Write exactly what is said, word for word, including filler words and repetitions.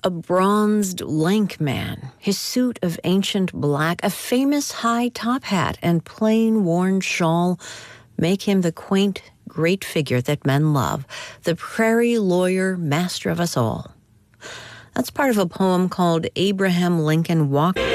A bronzed, lank man, his suit of ancient black, a famous high top hat, and plain worn shawl make him the quaint, great figure that men love, the prairie lawyer, master of us all. That's part of a poem called Abraham Lincoln Walked.